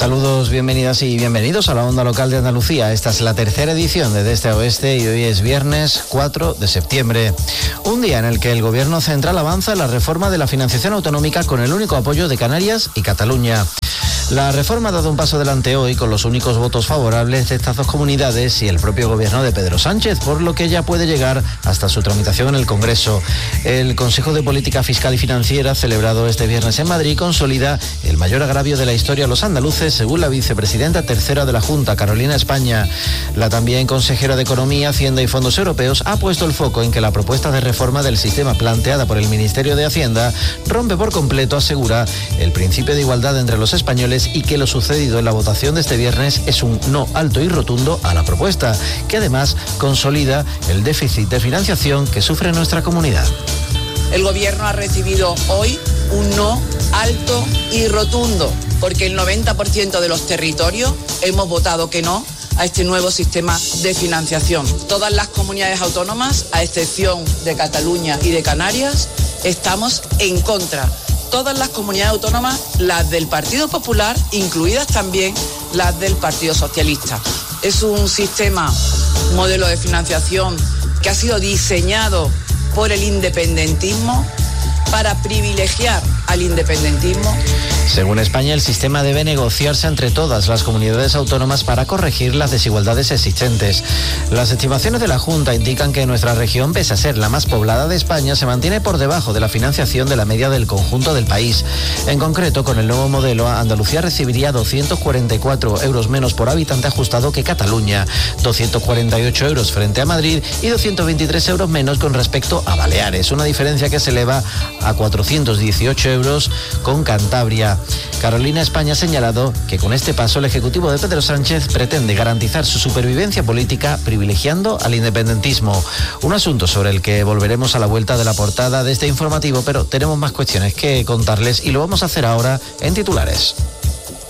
Saludos, bienvenidas y bienvenidos a la Onda Local de Andalucía. Esta es la tercera edición de Este a Oeste y hoy es viernes 4 de septiembre. Un día en el que el Gobierno central avanza en la reforma de la financiación autonómica con el único apoyo de Canarias y Cataluña. La reforma ha dado un paso adelante hoy con los únicos votos favorables de estas dos comunidades y el propio gobierno de Pedro Sánchez, por lo que ya puede llegar hasta su tramitación en el Congreso. El Consejo de Política Fiscal y Financiera, celebrado este viernes en Madrid, consolida el mayor agravio de la historia a los andaluces, según la vicepresidenta tercera de la Junta, Carolina España. La también consejera de Economía, Hacienda y Fondos Europeos ha puesto el foco en que la propuesta de reforma del sistema planteada por el Ministerio de Hacienda rompe por completo, asegura, el principio de igualdad entre los españoles y que lo sucedido en la votación de este viernes es un no alto y rotundo a la propuesta, que además consolida el déficit de financiación que sufre nuestra comunidad. El Gobierno ha recibido hoy un no alto y rotundo, porque el 90% de los territorios hemos votado que no a este nuevo sistema de financiación. Todas las comunidades autónomas, a excepción de Cataluña y de Canarias, estamos en contra. Todas las comunidades autónomas, las del Partido Popular, incluidas también las del Partido Socialista. Es un sistema, un modelo de financiación que ha sido diseñado por el independentismo para privilegiar al independentismo. Según España, el sistema debe negociarse entre todas las comunidades autónomas para corregir las desigualdades existentes. Las estimaciones de la Junta indican que nuestra región, pese a ser la más poblada de España, se mantiene por debajo de la financiación de la media del conjunto del país. En concreto, con el nuevo modelo, Andalucía recibiría 244 euros menos por habitante ajustado que Cataluña, 248 euros frente a Madrid y 223 euros menos con respecto a Baleares, una diferencia que se eleva a 418 euros con Cantabria. Carolina España ha señalado que con este paso el Ejecutivo de Pedro Sánchez pretende garantizar su supervivencia política privilegiando al independentismo. Un asunto sobre el que volveremos a la vuelta de la portada de este informativo, pero tenemos más cuestiones que contarles y lo vamos a hacer ahora en titulares.